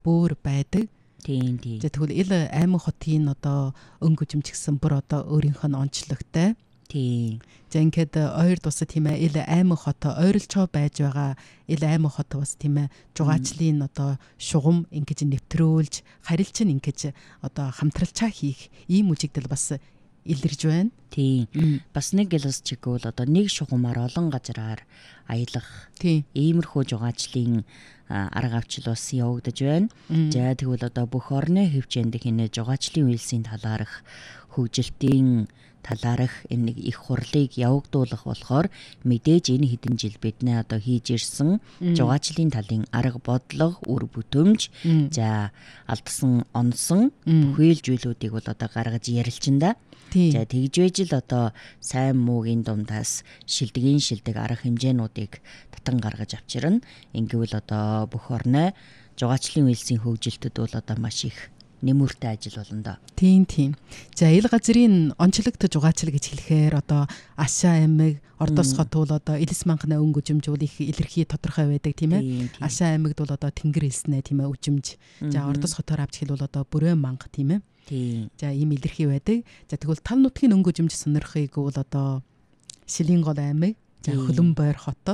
бүр байдаг. Тийм. Тэгвэл ил аймаг хотын одоо өнгө жимч гэсэн бүр одоо өөрийнх нь онцлогтой. Тийм. Ингээд ойр тусаа тийм ээ ил аймаг хот ойролцоо байж байгаа ил аймаг хот бас тийм ээ жугаачлын одоо шугам ингэж нэвтрүүлж харилцаж ингэж одоо хамтралчаа хийх ийм үжигдэл бас илэрж байна. Тийм. Бас нэг гэлс чигвэл одоо нэг шугамаар олон газраар аялах. Тийм. Иймэрхүү жугаачлын арга авчил бас явагдаж байна. За тэгвэл одоо бүх орны хөвчөнд хийнэ жугаачлын үйлсийн талаарх хөгжилтийн талаарх энэ их хурлыг явагдуулах болохоор мэдээж энэ хэдэн жил бидний одоо хийж ирсэн жугаачлын талын арга бодлого, үр бүтэмж, за алдсан онсон бүхэл зүйлүүдийг бол одоо гаргаж ярилцсан да. За тэгж байж л одоо сайн муугийн дундаас шилдэг арга хэмжээнүүдийг татан гаргаж авчирна. Ингэвэл одоо бүх орны жугаачлын үйлсийн хөгжилтөд бол одоо маш их нэмүртэй ажил болно доо. Тийм. За ил газрын онцлогт жугаачл гэж хэлэхээр одоо Ашаа аймаг, Ордос хот бол одоо Илс манганы өнгө үжимж бол их илэрхий тодорхой байдаг тийм ээ. Ашаа аймагд бол одоо Тэнгэр хэлснэ тийм ээ үжимж. За Ордос хотоор авч хэлбэл одоо Бүрэн манга тийм ээ. Тийм. За ийм илэрхий байдаг. За тэгвэл тал нутгийн өнгө үжимж сонирхыг бол одоо Шилэнгол аймаг, за Хөлбөмбойр хот.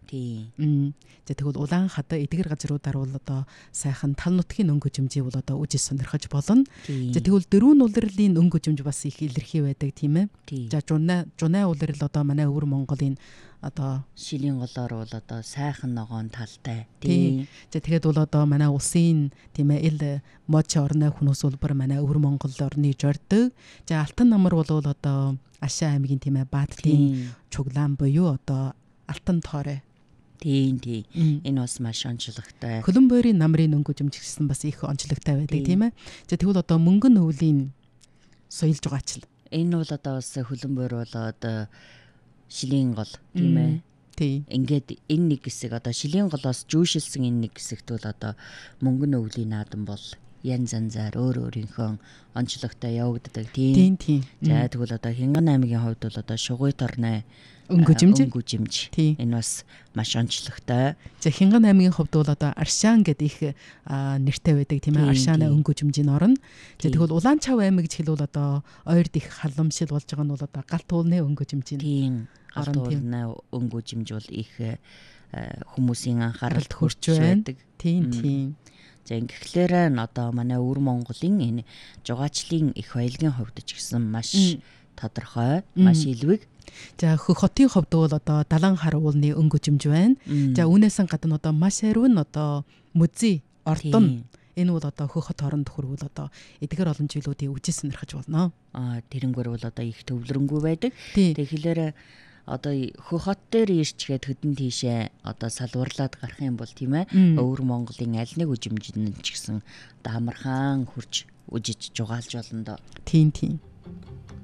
Тийм. За тэгвэл улаан хадаа эдгэр газруудаар бол одоо сайхан тал нутгийн өнгө жимжийг бол одоо үжиж сонирхож болно. За тэгвэл дөрвөн улирлын өнгө жимж бас их илэрхий байдаг тийм ээ. За жунай улирал одоо манай өвөр Монголын одоо Шилэнголоор бол одоо сайхан ногоон талтай. Тийм. За тэгээд бол одоо манай улсын тийм ээ ил мод орны хүмүүс бол манай өвөр Монгол орны жордог. За Алтан намар бол одоо Ашаа аймгийн тийм ээ Баадлын чуглаан буюу одоо Алтан тоорой. Тийм. Энэ бас маш онцлогтой. Хөлбөмбойрын намрын өнгө жимж гэсэн бас их онцлогтой байдаг тийм ээ. За тэгвэл одоо мөнгөн өвлийн соёл жугаачл. Энэ бол одоо бас Хөлбөмбойр болоод Шилэнгол тийм ээ. Тийм. Ингээд энэ нэг хэсэг одоо Шилэнголоос жүүшилсэн энэ нэг хэсэгт бол одоо мөнгөн өвлийн наадам бол янз янзаар өөрийнхөө онцлогтой явагддаг тийм. За тэгвэл одоо Хинган аймгийн хувьд бол одоо Шугуйт орны өнгө жимж. Энэ бас маш онцлогтой. За Хинган аймгийн хувьд бол одоо Аршаан гэдэг их нэртэй байдаг тийм ээ. Аршааны өнгө жимжийн орн. За тэгвэл Улаанчав аймаг гэж хэлвэл одоо ойрд их халамжил болж байгаа нь бол одоо Галт уулны өнгө жимжийн. Тийм. Галт уулны өнгө жимж бол их хүмүүсийн анхааралд хүрч байдаг. Тийм. За ингэхлээр нь одоо манай өвөр Монголын энэ жугаачлын их баялагын хувьд ч гэсэн маш тодорхой, маш илвэг. За Хөх хотын хувьд бол одоо Далан хар уулны өнгө жимж байна. За үүнээс гадна одоо маш ариун одоо Мөзий, Ордон энэ бол одоо Хөх хот хооронд хүрвэл одоо эдгээр олон жилүүдийг үжиж сонирхож болно. Тэрнгэр бол одоо их төвлөрөнгүй байдаг. Тэгэхээр одоо Хөх хот дээр ирчгээд хөдөн тийшээ одоо салварлаад гарах юм бол тийм ээ өвөр Монголын аль нэг үжимжинд ч гэсэн одоо амархан хурж үжиж жугаалж болно доо. Тийм.